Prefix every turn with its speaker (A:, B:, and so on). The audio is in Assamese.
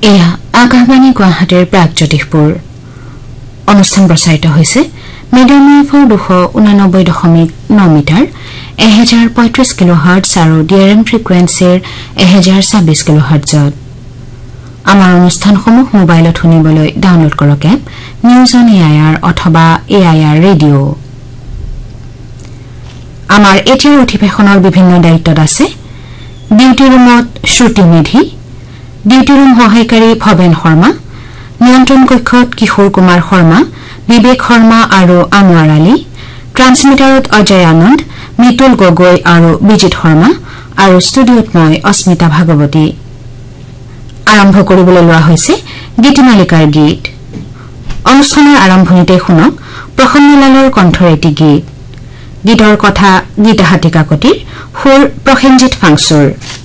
A: এয়া আকাশবাণী গুৱাহাটীৰ প্ৰাগজ্যোতিষপুৰ অনুষ্ঠান প্ৰচাৰিত হৈছে মিডিয়াম ৱেভৰ 289.9 মিটাৰ 1035 কিলোহাৰ্টজ আৰু ডিআৰএম ফ্ৰিকুৱেন্সিৰ 1026 কিলোহাৰ্টজত আমাৰ অনুষ্ঠানসমূহ মোবাইলত শুনিবলৈ ডাউনলোড কৰক এপ নিউজ অন এআইআৰ অথবা এআইআৰ ৰেডিঅ আমাৰ এতিয়াৰ অধিৱেশনৰ বিভিন্ন দায়িত্বত আছে ডিউটি ৰুমত শ্ৰুতি মেধি ডিউটি ৰুম সহায়কাৰী ভৱেন শৰ্মা নিয়ন্ত্ৰণ কক্ষত কিশোৰ কুমাৰ শৰ্মা বিবেক শৰ্মা আৰু আনোৱাৰ আলী ট্ৰান্সমিটাৰত অজয় আনন্দ মিতুল গগৈ আৰু বিজিত শৰ্মা আৰু ষ্টুডিঅত মই অস্মিতা ভাগৱতী আৰম্ভ কৰিবলৈ লোৱা হৈছে গীতিমালিকাৰ গীত অনুষ্ঠানৰ আৰম্ভণিতে শুনক প্ৰসন্নলালৰ কণ্ঠৰ এটি গীত গীতৰ কথা গীতাহাতী কাকতিৰ সুৰ প্ৰসেনজিৎ ফাংচুৰ